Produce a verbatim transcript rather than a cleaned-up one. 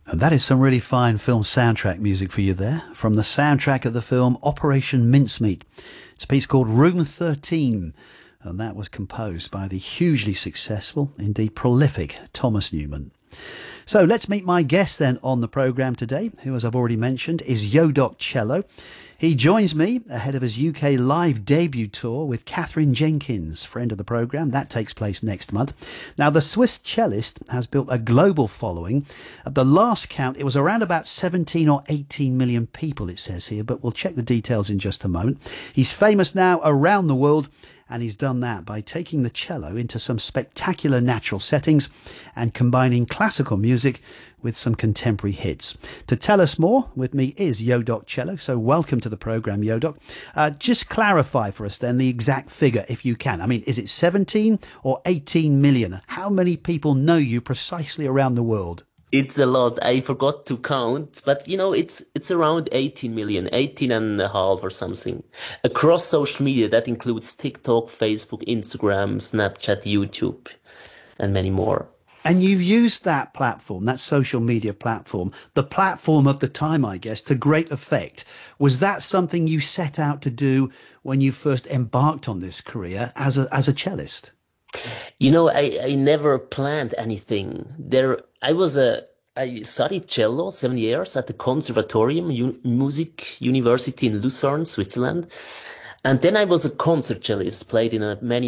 And that is some really fine film soundtrack music for you there, from the soundtrack of the film Operation Mincemeat. It's a piece called Room thirteen, and that was composed by the hugely successful, indeed prolific, Thomas Newman. So let's meet my guest then on the programme today, who, as I've already mentioned, is Yodoc Cello. He joins me ahead of his U K live debut tour with Katherine Jenkins, friend of the programme. That takes place next month. Now, the Swiss cellist has built a global following. At the last count, it was around about seventeen or eighteen million people, it says here, but we'll check the details in just a moment. He's famous now around the world, and he's done that by taking the cello into some spectacular natural settings and combining classical music with some contemporary hits. To tell us more, with me is Yodoc Cello. So welcome to the programme, Yodoc. Uh, just clarify for us then the exact figure, if you can. I mean, is it seventeen or eighteen million? How many people know you precisely around the world? It's a lot. I forgot to count, but you know, it's it's around eighteen million, eighteen and a half or something. Across social media, that includes TikTok, Facebook, Instagram, Snapchat, YouTube, and many more. And you've used that platform, that social media platform, the platform of the time, I guess, to great effect. Was that something you set out to do when you first embarked on this career as a as a cellist? You know, I, I never planned anything. There, I was a, I studied cello seven years at the Conservatorium U Music University in Lucerne, Switzerland. And then I was a concert cellist, played in a, many